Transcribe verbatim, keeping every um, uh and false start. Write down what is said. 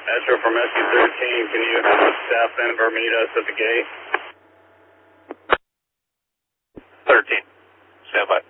Metro from S U thirteen, can you have staff member meet us at the gate? thirteen, stand by.